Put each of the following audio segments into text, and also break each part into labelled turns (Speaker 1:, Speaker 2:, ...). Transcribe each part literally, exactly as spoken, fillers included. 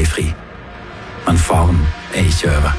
Speaker 1: endelig fri. Men faren er ikke over.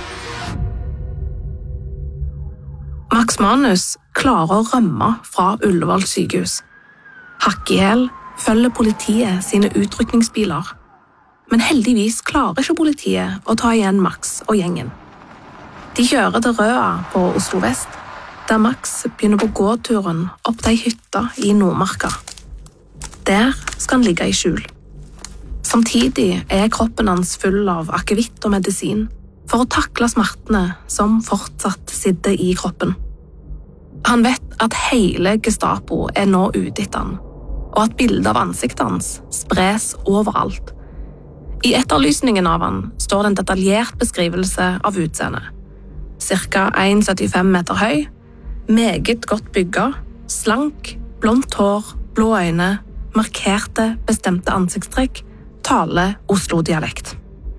Speaker 2: Max Manus klarer å rømme fra Ullevål sykehus. Hakk i hæl følger politiet sine utrykningsbiler. Men heldigvis klarer ikke politiet å ta igjen Max og gjengen. De kjører til Røa på Oslo Vest, der Max begynner på gåturen opp til ei hytte i Nordmarka. Der skal han ligge i skjul. Samtidig er kroppen hans full av akevitt og medisin for å takle smertene som fortsatt sitter i kroppen. Han vet at hele Gestapo er nå ute etter han, og at bildet av ansiktet hans spres overalt. I etterlysningen av han står det en detaljert beskrivelse av utseendet. Cirka en komma syttifem meter høy, meget godt bygget, slank, blondt hår, blå øyne, markerte bestemte ansiktstrekk, taler Oslo-dialekt.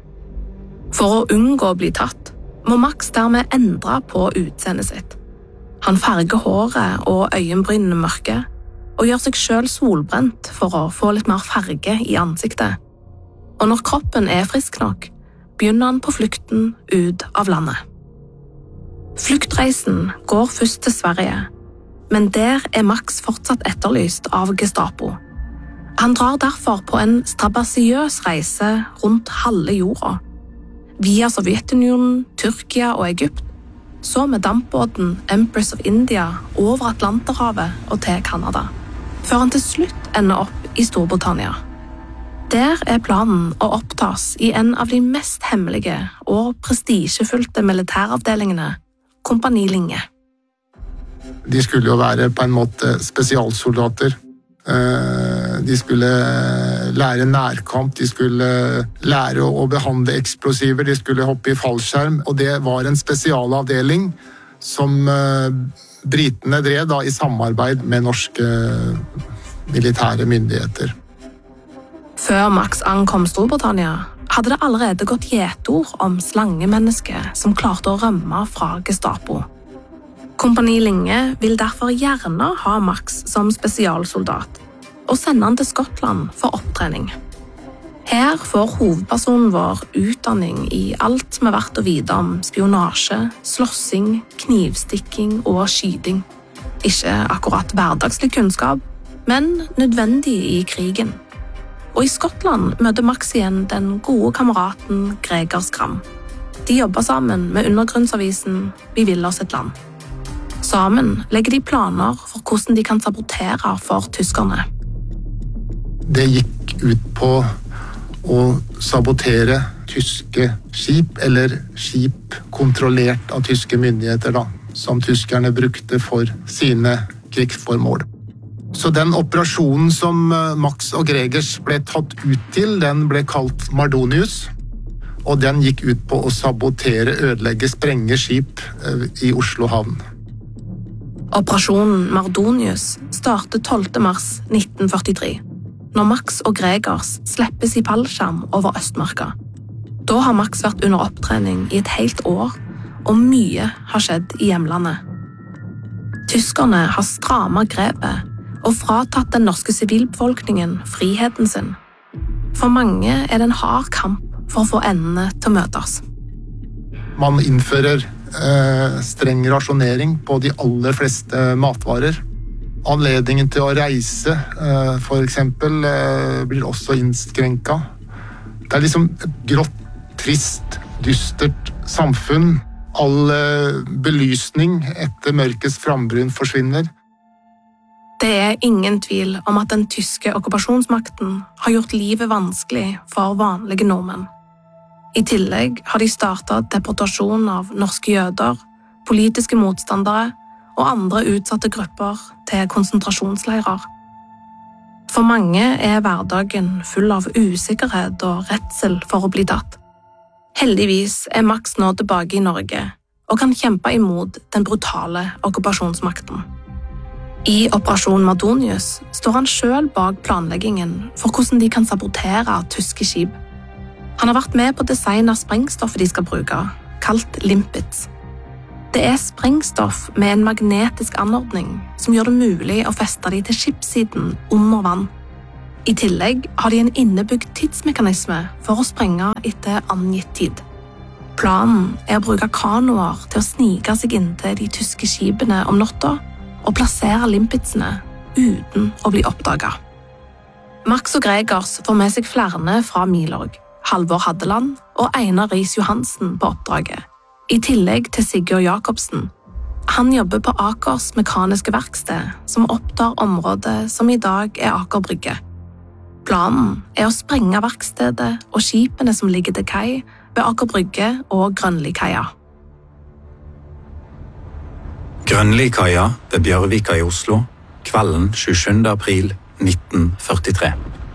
Speaker 2: For å unngå å bli tatt, må Max dermed endre på utseendet sitt. Han farger håret og øyenbrynene mørke, og gjør seg selv solbrent for å få litt mer farge i ansiktet. Og når kroppen er frisk nok, begynner han på flukten ut av landet. Fluktreisen går først til Sverige, men der er Max fortsatt etterlyst av Gestapo. Han drar derfor på en strabasiøs reise rundt halve jorda. Via Sovjetunionen, Tyrkia og Egypt, så med dampbåten Empress of India over Atlanterhavet og til Kanada, før han til slutt ender opp i Storbritannia. Der er planen å opptas i en av de mest hemmelige og prestisjefylte militæravdelingene, Kompani Linge.
Speaker 3: De skulle jo være på en måte spesialsoldater. De skulle lære nærkamp, de skulle lære å behandle eksplosiver, de skulle hoppe i fallskjerm, og det var en spesialavdeling som britene drev da i samarbeid med norske militære myndigheter.
Speaker 2: Før Max ankom Storbritannia, hadde det allerede gått gjetord om slangemennesker som klarte å rømme fra Gestapo. Kompani Linge vil derfor gjerne ha Max som spesialsoldat, og sende han til Skottland for opptrening. Her får hovedpersonen vår utdanning i alt som er verdt å vite om spionasje, slåssing, knivstikking og skyting. Ikke akkurat hverdagslig kunnskap, men nødvendig i krigen. Og i Skottland møter Max igjen den gode kameraten Greger Skram. De jobber sammen med undergrunnsavisen Vi vil oss et land. Sammen legger de planer for hvordan de kan sabotere for tyskerne.
Speaker 3: Det gikk ut på å sabotere tyske skip, eller skip kontrollert av tyske myndigheter, da, som tyskerne brukte for sine krigsformål. Så den operasjonen som Max og Gregers ble tatt ut til, den ble kalt Mardonius, og den gikk ut på å sabotere, ødelegge, sprenge skip i Oslo havn.
Speaker 2: Operasjonen Mardonius startet tolvte mars nitten førtitre, når Max og Gregers slippes i fallskjerm over Østmarka. Da har Max vært under opptrening i et helt år, og mye har skjedd i hjemlandet. Tyskerne har strammet grepet og fratatt den norske sivilbefolkningen friheten sin. For mange er det en hard kamp for å få endene til å møtes.
Speaker 3: Man innfører eh, streng rasjonering på de aller fleste matvarer. Anledningen til å reise, eh, for eksempel, eh, blir også innskrenket. Det er liksom et grått, trist, dystert samfunn. All eh, belysning etter mørkets frambryn forsvinner.
Speaker 2: Det er ingen tvil om at den tyske okkupasjonsmakten har gjort livet vanskelig for vanlige nordmenn. I tillegg har de startet deportasjon av norske jøder, politiske motstandere og andre utsatte grupper til konsentrasjonsleirer. For mange er hverdagen full av usikkerhet og redsel for å bli tatt. Heldigvis er Max nå tilbake i Norge og kan kjempe imot den brutale okkupasjonsmakten. I Operasjon Mardonius står han selv bak planleggingen for hvordan de kan sabotere tyske skip. Han har vært med på å designe sprengstoffet de skal bruke, kalt limpets. Det er sprengstoff med en magnetisk anordning som gjør det mulig å feste de til skipssiden under vann. I tillegg har de en innebygd tidsmekanisme for å sprenge etter angitt tid. Planen er å bruke kanoer til å snike seg inn til de tyske skipene om natta og plassere limpetsene uten å bli oppdaget. Max og Gregers får med seg flere fra Milorg, Halvor Haddeland og Einar Riis Johansen på oppdraget, i tillegg til Sigurd Jakobsen. Han jobber på Akers mekaniske verksted, som opptar området som i dag er Aker Brygge. Planen er å sprenge verkstedet og skipene som ligger til kai ved Aker Brygge og Grønlikaia.
Speaker 1: Grønlikaia ved Bjørvika i Oslo, kvelden tjuesjuende april nitten førtitre.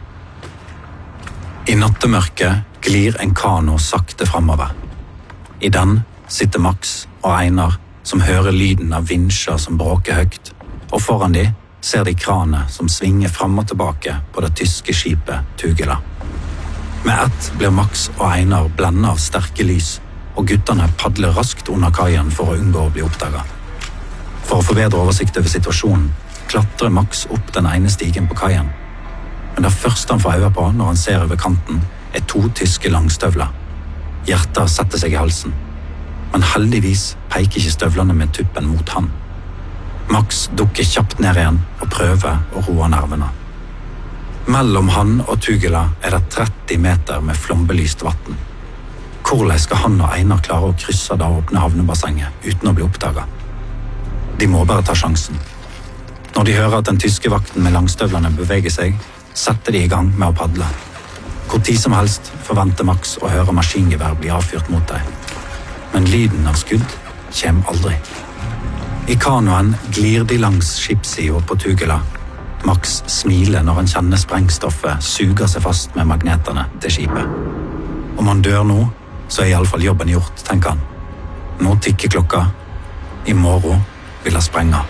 Speaker 1: I nattemørket glir en kano sakte fremover. I den sitter Max og Einar, som hører lyden av vinsjer som bråker høyt, og foran de ser de kranet som svinger frem og tilbake på det tyske skipet Tugela. Med ett blir Max og Einar blendet av sterke lys, og guttene padler raskt under kaien for å unngå å bli oppdaget. For å få bedre oversikt over situasjonen, klatrer Max opp den ene stigen på kaien. Men det første han får øye på når han ser over kanten, er to tyske langstøvler. Hjertet setter seg i halsen. Men heldigvis peker ikke støvlene med tuppen mot han. Max dukker kjapt ned igjen og prøver å roe nervene. Mellom han og Tugela er det tretti meter med flombelyst vatten. Hvordan skal han og Einar klare å krysse det åpne havnebassenget uten å bli oppdaget? De må bare ta sjansen. Når de hører at den tyske vakten med langstøvlene beveger seg, setter de i gang med å padle. Hvor tid som helst forventer Max å høre maskingevær bli avfyrt mot deg. Men lyden av skudd kommer aldri. I kanoen glir de langs skipssiden på Tugela. Max smiler når han kjenner sprengstoffet suger seg fast med magnetene til skipet. Om han dør nå, så er i alle fall jobben gjort, tenker han. Nå tikker klokka. I morgen vil han sprenge.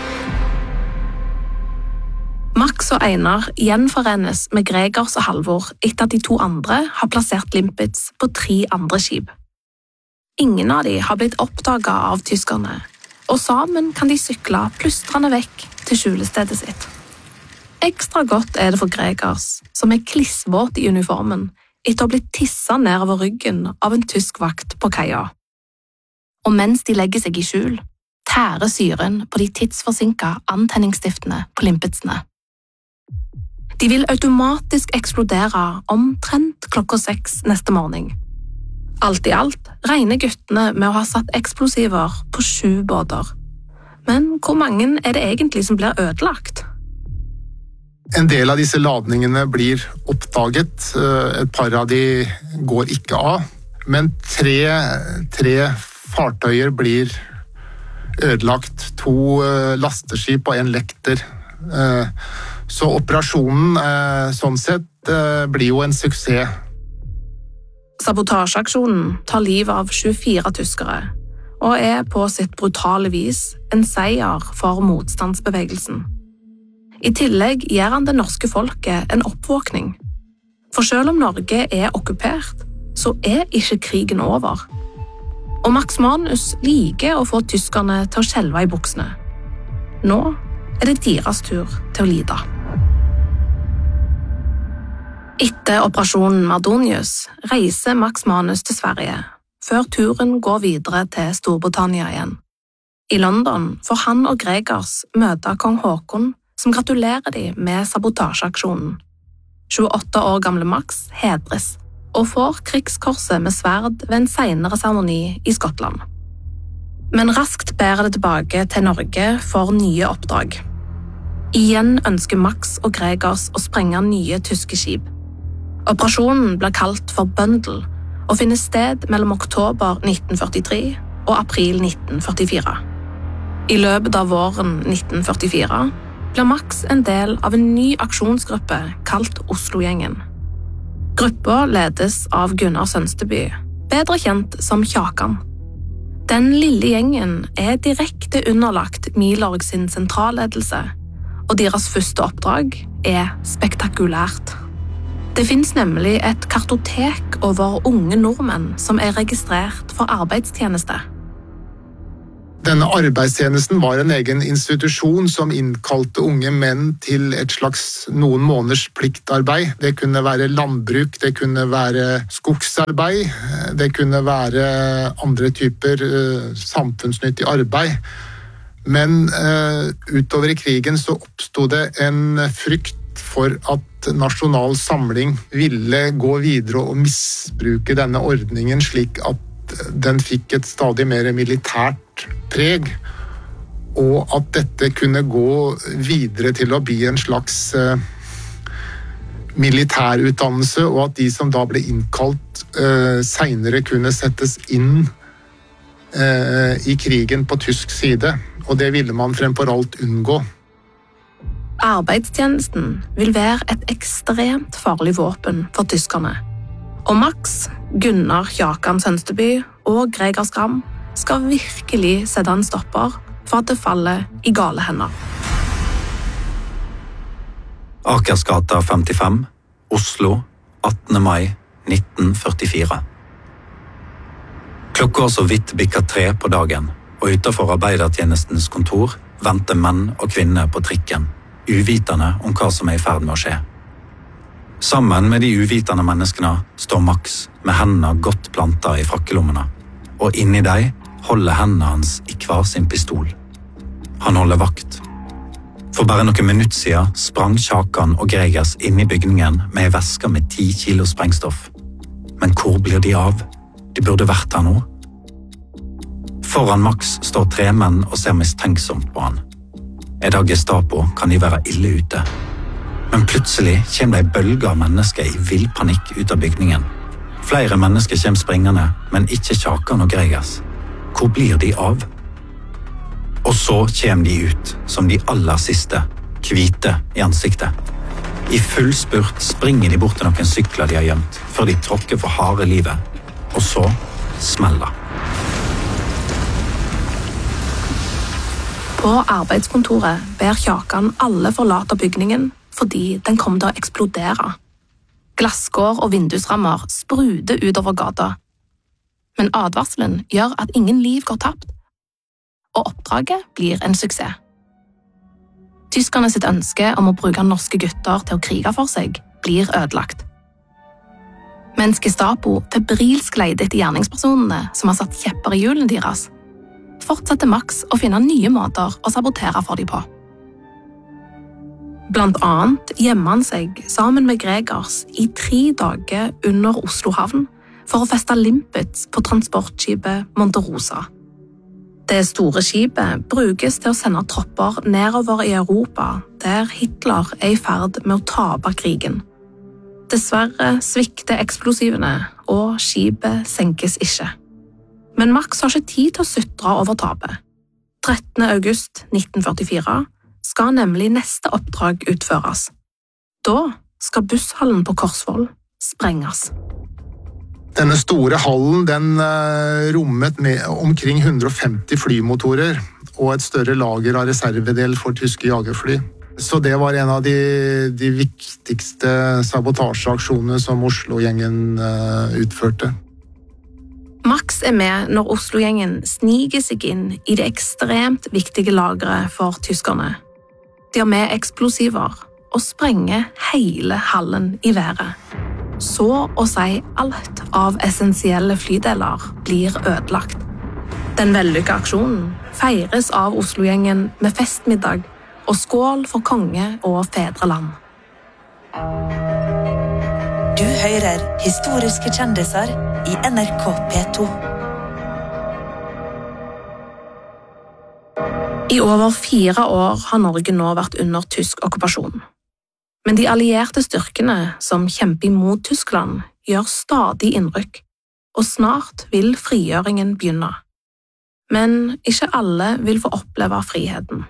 Speaker 2: Max og Einar gjenforenes med Gregers og Halvor etter at de to andre har plassert limpets på tre andre skip. Ingen av de har blitt oppdaget av tyskerne, og sammen kan de sykle plystrende vekk til skjulestedet sitt. Ekstra godt er det for Gregers, som er klissvåt i uniformen, etter å ha blitt tisset nedover ryggen av en tysk vakt på kaia. Og mens de legger seg i skjul, tærer syren på de tidsforsinket antenningsstiftene på limpetsene. De vil automatisk eksplodere omtrent klokka seks neste morgen. Alt i alt regner guttene med å ha satt eksplosiver på sju båter. Men hvor mange er det egentlig som blir ødelagt?
Speaker 3: En del av disse ladningene blir oppdaget, et par av de går ikke av, men tre, tre fartøyer blir ødelagt, to lasteskip og en lekter. Så operasjonen sånn sett blir jo en suksess.
Speaker 2: Sabotasjeaksjonen tar livet av tjuefire tyskere, og er på sitt brutale vis en seier for motstandsbevegelsen. I tillegg gir han det norske folket en oppvåkning. For selv om Norge er okkupert, så er ikke krigen over. Og Max Manus liker å få tyskerne til å skjelve i buksene. Nå er det deres tur til å lide. Etter operasjonen Mardonius reiser Max Manus til Sverige, før turen går videre til Storbritannia igjen. I London får han og Gregers møte kong Håkon, som gratulerer de med sabotasjeaksjonen. tjueåtte år gamle Max hedres, og får krigskorset med sverd ved en senere seremoni i Skottland. Men raskt bærer det tilbake til Norge for nye oppdrag. Igjen ønsker Max og Gregers å sprenge nye tyske skip. Operasjonen blir kalt for Bundle, og finner sted mellom oktober nitten førtitre og april nitten førtifire. I løpet av våren nitten førtifire blir Max en del av en ny aksjonsgruppe kalt Oslo-gjengen. Gruppa ledes av Gunnar Sønsteby, bedre kjent som Kjakan. Den lille gjengen er direkte underlagt Milorg sin sentralledelse, og deres første oppdrag er spektakulært. Det finnes nemlig et kartotek over unge nordmenn som er registrert for arbeidstjeneste.
Speaker 3: Denne arbeidstjenesten var en egen institusjon som innkalte unge menn til et slags noen måneders pliktarbeid. Det kunne være landbruk, det kunne være skogsarbeid, det kunne være andre typer uh, samfunnsnyttig arbeid. Men uh, utover i krigen så oppstod det en frykt for at Nasjonal Samling ville gå videre og misbruke denne ordningen slik at den fikk et stadig mer militært preg, og at dette kunne gå videre til å bli en slags uh, militærutdannelse, og at de som da ble innkalt uh, senere kunne settes inn uh, i krigen på tysk side, og det ville man fremfor alt unngå.
Speaker 2: Arbeidstjenesten vil være et ekstremt farlig våpen for tyskerne. Og Max, Gunnar Kjakan Sønsteby og Greger Skram skal virkelig sette en stopper for at det faller i gale hender.
Speaker 1: Akersgata femtifem, Oslo, attende mai nitten førtifire. Klokka så vidt bikket tre på dagen, og utenfor arbeidertjenestens kontor venter menn og kvinner på trikken, uvitende om hva som er i ferd med å skje. Sammen med de uvitende menneskene står Max med hendene godt plantet i frakkelommene, og inni deg holder hendene hans i hver sin pistol. Han holder vakt. For bare noen minutter siden sprang Kjakan og Gregers inn i bygningen med en veske med ti kilo sprengstoff. Men hvor blir de av? De burde vært her nå. Foran Max står tre menn og ser mistenksomt på han. Er det Gestapo, kan de være ille ute. Men plutselig kommer det en bølge av mennesker i vill panikk ut av bygningen. Flere mennesker kommer springende, men ikke Kjakan og Gregers. Hvor blir de av? Og så kommer de ut, som de aller siste, hvite i ansiktet. I full spurt springer de bort til noen sykler de har gjemt, før de tråkker for harde livet. Og så smeller.
Speaker 2: På arbeidskontoret ber Kjakan alle forlate bygningen fordi den kom til å eksplodere. Glasskår og vindusrammer spruder utover gata. Men advarselen gjør at ingen liv går tapt, og oppdraget blir en suksess. Tyskerne sitt ønske om å bruke norske gutter til å krige for seg blir ødelagt. Mens Gestapo febrilsk leter etter gjerningspersonene som har satt kjepper i hjulene deres, fortsetter Max å finne nye måter å sabotere for dem på. Blant annet gjemmer han seg sammen med Gregers i tre dager under Oslo havn for å feste limpets på transportskipet Monte Rosa. Det store skipet brukes til å sende tropper nedover i Europa, der Hitler er i ferd med å tape krigen. Dessverre svikter eksplosivene, og skipet senkes ikke. Men Max har ikke tid til å sutre over tapet. trettende august nitten førtifire skal nemlig neste oppdrag utføres. Da skal busshallen på Korsvoll sprenges.
Speaker 3: Denne store hallen den rommet med omkring hundre og femti flymotorer og et større lager av reservedel for tyske jagerfly. Så det var en av de, de viktigste sabotasjeaksjonene som Oslo-gjengen utførte.
Speaker 2: Max er med når Oslo-gjengen sniger seg inn i det ekstremt viktige lageret for tyskerne. De har med eksplosiver og sprenger hele hallen i været. Så å si alt av essensielle flydeler blir ødelagt. Den vellykkede aksjonen feires av Oslo-gjengen med festmiddag og skål for konge og fedreland.
Speaker 4: Du hører historiske kjendiser i N R K P to.
Speaker 2: I over fire år har Norge nå vært under tysk okkupasjon. Men de allierte styrkene som kjemper imot Tyskland gjør stadig innrykk, og snart vil frigjøringen begynne. Men ikke alle vil få oppleve friheten.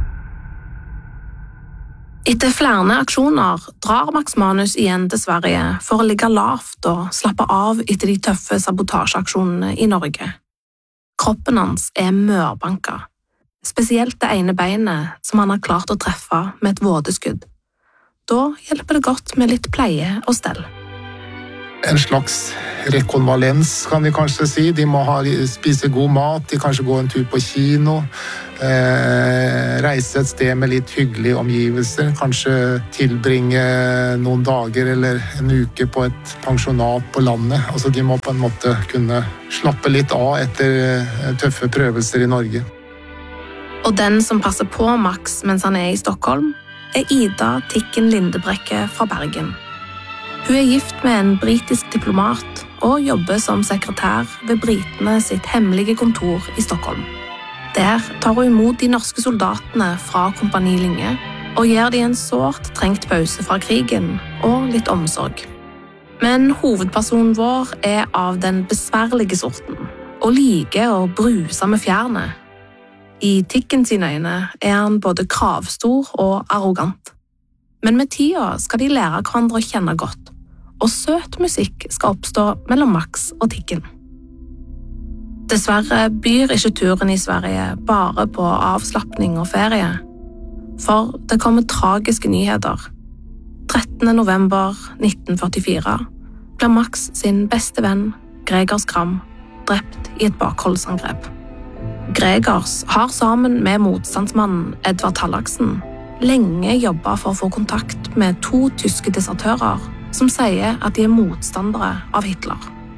Speaker 2: Etter flere aksjoner drar Max Manus igjen til Sverige for å ligge lavt og slappe av etter de tøffe sabotasjeaksjonene i Norge. Kroppen hans er mørbanka, spesielt det ene beinet som han har klart å treffe med et vådeskudd. Da hjelper det godt med litt pleie og stell.
Speaker 3: en slags rekonvalens, kan vi kanskje si. De må ha, spise god mat, de kanskje gå en tur på kino, eh, reise et sted med litt hyggelige omgivelser, kanskje tilbringe noen dager eller en uke på et pensjonat på landet. Altså, de må på en måte kunne slappe litt av etter tøffe prøvelser i Norge.
Speaker 2: Og den som passer på Max mens han er i Stockholm, er Ida Tikken Lindebrekke fra Bergen. Hun er gift med en britisk diplomat og jobber som sekretær ved britene sitt hemmelige kontor i Stockholm. Der tar hun imot de norske soldatene fra Kompani Linge og gir de en sårt trengt pause fra krigen og litt omsorg. Men hovedpersonen vår er av den besværlige sorten og liker å bruse med fjerne. I Tikken sine øyne er han både kravstor og arrogant. Men med tida skal de lære hverandre å kjenne godt, og søt musikk skal oppstå mellom Max og Tikken. Dessverre byr ikke turen i Sverige bare på avslappning og ferie, for det kommer tragiske nyheter. trettende november nitten førtifire ble Max sin beste venn, Gregers Gram, drept i et bakholdsangrep. Gregers har sammen med motstandsmannen Edvard Tallaksen lenge jobbet for å få kontakt med to tyske desertører som sier at de er motstandere av Hitler.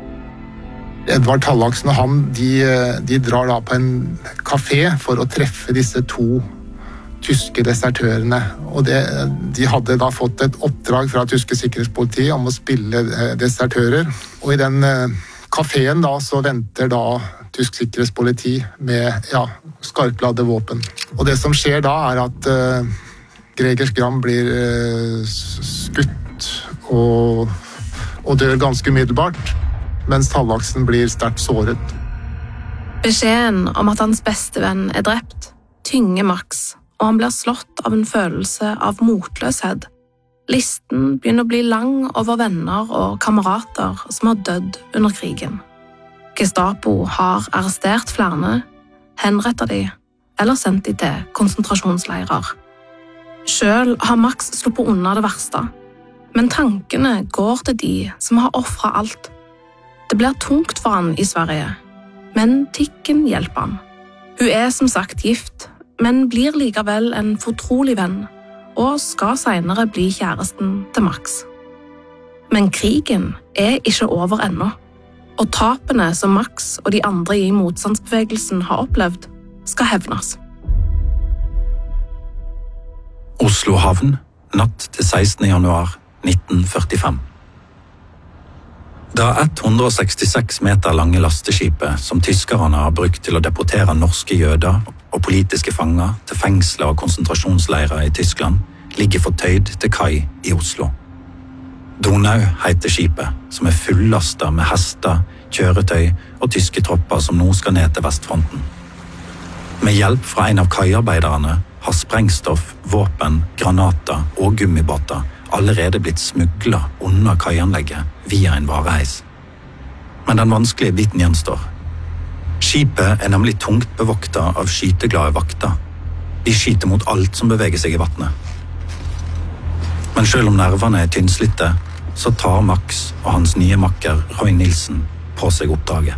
Speaker 3: Edvard Tallaksen og han, de, de drar da på en kafé for å treffe disse to tyske desertørene. Og det, de hadde da fått et oppdrag fra tyske sikkerhetspoliti om å spille desertører. Og i den kaféen da så venter da tysk sikkerhetspoliti med ja, skarpladde våpen. Og det som skjer da er at uh, Gregers Gram blir uh, skutt og, og dør ganske umiddelbart, mens Tallaksen blir sterkt såret.
Speaker 2: Beskjeden om at hans beste venn er drept tynger Max, og han blir slått av en følelse av motløshet. Listen begynner å bli lang over venner og kamerater som har dødd under krigen. Gestapo har arrestert flere, henrettet de eller sendt de til konsentrasjonsleirer. Selv har Max sluppet unna det verste, men tankene går til de som har offret alt. Det blir tungt for han i Sverige, men Tikken hjelper han. Hun er som sagt gift, men blir likevel en fortrolig venn, og skal senere bli kjæresten til Max. Men krigen er ikke over ennå, og tapene som Max og de andre i motstandsbevegelsen har opplevd, skal hevnes.
Speaker 1: Oslo havn, natt til sekstende januar nitten førtifem. Det hundre og sekstiseks meter lange lasteskipet som tyskerne har brukt til å deportere norske jøder og politiske fanger til fengsler og konsentrasjonsleirer i Tyskland, ligger fortøyd til kai i Oslo. Donau heter skipet, som er fullastet med hester, kjøretøy og tyske tropper som nå skal ned til vestfronten. Med hjelp fra en av kaiarbeiderne har sprengstoff, våpen, granater og gummibåter allerede blitt smuglet under kaianlegget via en vareheis. Men den vanskelige biten gjenstår. Skipet er nemlig tungt bevoktet av skyteglade vakter. De skyter mot alt som beveger seg i vattnet. Men selv om nervene er tynnslitte, så tar Max og hans nye makker Roy Nilsen på seg oppdraget.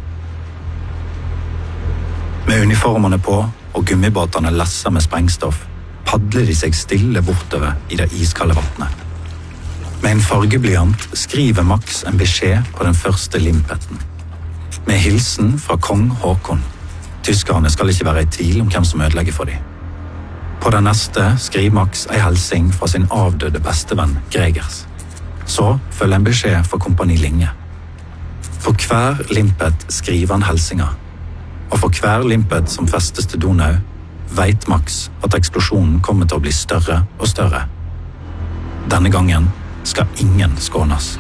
Speaker 1: Med uniformene på og gummibåtene lesser med sprengstoff, padler de seg stille bortover i det iskalde vattnet. Med en fargeblyant skriver Max en beskjed på den første limpetten. Med hilsen fra kong Håkon. Tyskerne skal ikke være i tvil om hvem som ødelegger for dem. På den neste skriver Max en hilsing fra sin avdøde bestevenn Gregers. Så følger en beskjed fra Kompani Linge. For hver limpet skriver han hilsinger. Og for hver limpet som festes til Donau, vet Max at eksplosjonen kommer til å bli større og større. Denne gangen skal ingen skånes.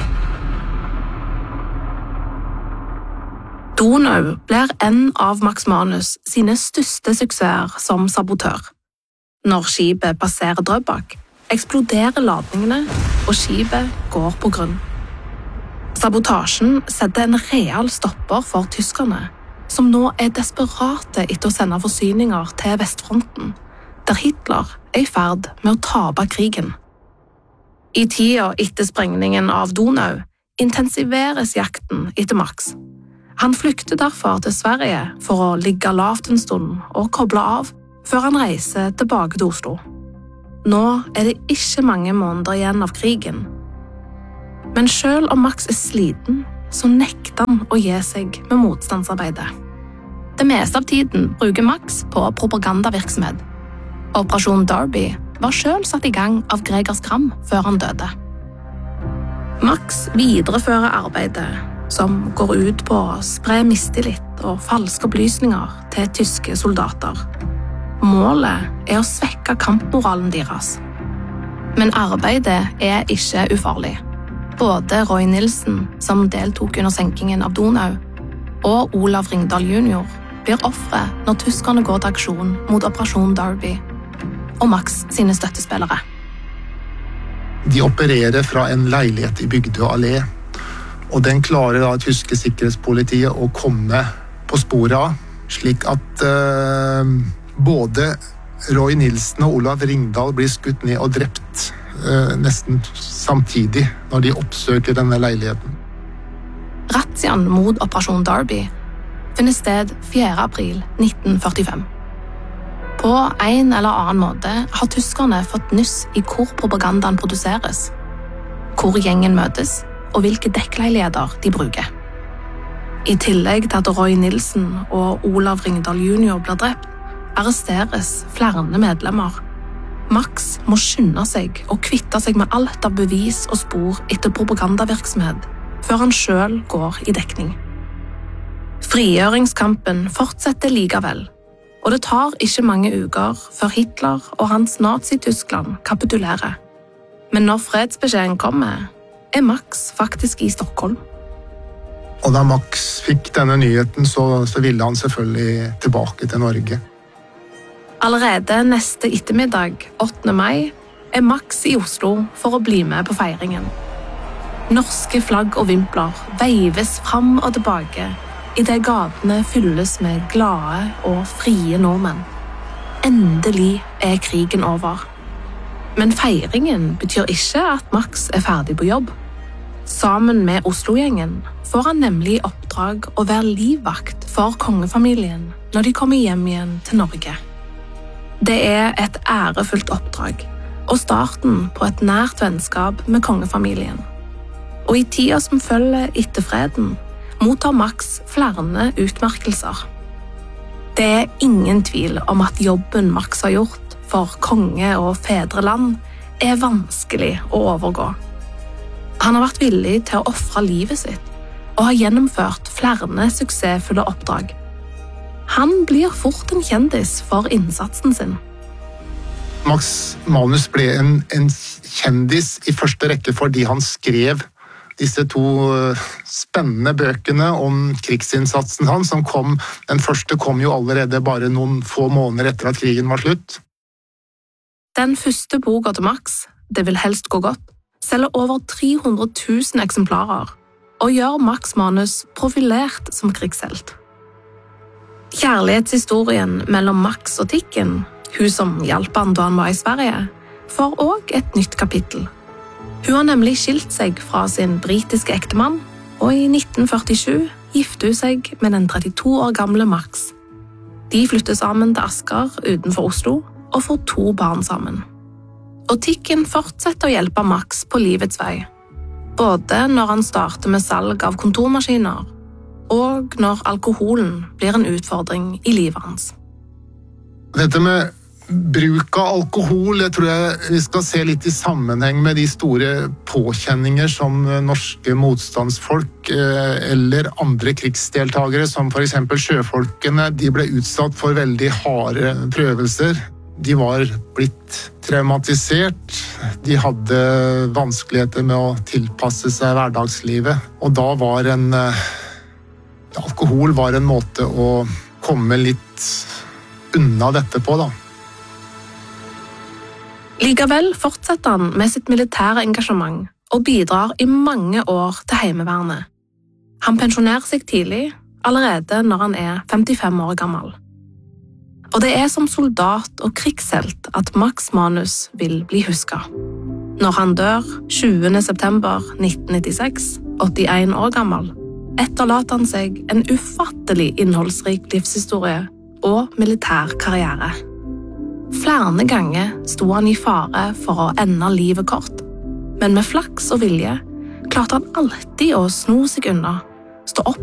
Speaker 2: Donau blir en av Max Manus sine største suksesser som sabotør. Når skipet passerer Drøbak, eksploderer ladningene, og skipet går på grunn. Sabotasjen setter en real stopper for tyskerne, som nå er desperate etter å sende forsyninger til vestfronten, der Hitler er i ferd med å tape krigen. I tida etter sprengningen av Donau intensiveres jakten etter Max. Han flykter derfor til Sverige for å ligge lavt en stund og koble av før han reiser tilbake til Oslo. Nå er det ikke mange måneder igjen av krigen. Men selv om Max er sliten, så nekter han å gi seg med motstandsarbeidet. Det meste av tiden bruker Max på propagandavirksomhet. Operasjon Darby var selv satt i gang av Gregers Kram før han døde. Max viderefører arbeidet, som går ut på å spre mistillit og falske opplysninger til tyske soldater. Målet er å svekke kampmoralen deres. Men arbeidet er ikke ufarlig. Både Roy Nilsen, som deltok under senkingen av Donau, og Olav Ringdal junior blir ofre når tyskerne går til aksjon mot Operasjon Darby og Max sine støttespillere.
Speaker 3: De opererer fra en leilighet i Bygdø allé, og den klarer da tyske sikkerhetspolitiet å komme på sporet av, slik at uh, både Roy Nilsen og Olav Ringdal blir skutt ned og drept uh, nesten samtidig når de oppsøker denne leiligheten.
Speaker 2: Razziaen mot Operasjon Darby finner sted fjerde april nitten førtifem. På en eller annen måte har tyskerne fått nyss i hvor propagandaen produseres, hvor gjengen møtes og hvilke dekkleiligheter de bruker. I tillegg til at Roy Nilsen og Olav Ringdal junior blir drept, arresteres flere medlemmer. Max må skynde seg og kvitte seg med alt av bevis og spor etter propagandavirksomhet, før han selv går i dekning. Frigjøringskampen fortsetter likevel, og det tar ikke mange uker før Hitler og hans Nazi-Tyskland kapitulerer. Men når fredsbeskjeden kommer, er Max faktisk i Stockholm.
Speaker 3: Og da Max fikk denne nyheten, så, så ville han selvfølgelig tilbake til Norge.
Speaker 2: Allerede neste ettermiddag, åttende mai, er Max i Oslo for å bli med på feiringen. Norske flagg og vimpler veives fram og tilbake, i det gatene fylles med glade og frie nordmenn. Endelig er krigen over. Men feiringen betyr ikke at Max er ferdig på jobb. Sammen med Oslo-gjengen får han nemlig oppdrag å være livvakt for kongefamilien når de kommer hjem igjen til Norge. Det er et ærefullt oppdrag, og starten på et nært vennskap med kongefamilien. Og i tida som følger etter freden, mottar Max flere utmerkelser. Det er ingen tvil om at jobben Max har gjort for konge og fedreland er vanskelig å overgå. Han har vært villig til å ofre livet sitt og har gjennomført flere suksessfulle oppdrag. Han blir fort en kjendis for innsatsen sin.
Speaker 3: Max Manus ble en, en kjendis i første rekke fordi han skrev disse to spennende bøkene om krigsinnsatsen hans, som kom, den første kom jo allerede bare noen få måneder etter at krigen var slutt.
Speaker 2: Den første boka til Max, Det vil helst gå godt, selger over tre hundre tusen eksemplarer og gjør Max Manus profilert som krigshelt. Kjærlighetshistorien mellom Max og Tikken, hun som hjalp han da han var i Sverige, får også et nytt kapittel. Hun har nemlig skilt seg fra sin britiske ektemann, og i nitten førtisju gifter hun seg med den trettito år gamle Max. De flytter sammen til Asker utenfor Oslo og får to barn sammen. Og Tikken fortsetter å hjelpe Max på livets vei, både når han starter med salg av kontormaskiner, og når alkoholen blir en utfordring i livet hans.
Speaker 3: Dette med bruk av alkohol, jeg tror jeg vi skal se litt i sammenheng med de store påkjenninger som norske motstandsfolk eller andre krigsdeltagere, som for eksempel sjøfolkene, de ble utsatt for veldig harde prøvelser. De var blitt traumatisert, de hadde vanskeligheter med å tilpasse seg hverdagslivet, og da var en alkohol var en måte å komme litt unna dette på, da.
Speaker 2: Likevel fortsetter han med sitt militære engasjement og bidrar i mange år til Heimevernet. Han pensjonerer seg tidlig, allerede når han er femtifem år gammel. Og det er som soldat og krigshelt at Max Manus vil bli husket. Når han dør tjuende september nitten nittiseks, åttien år gammel, etterlater han seg en ufattelig innholdsrik livshistorie og militær karriere. Flere ganger sto han i fare for å ende livet kort, men med flaks og vilje klarte han alltid å sno seg unna, stå opp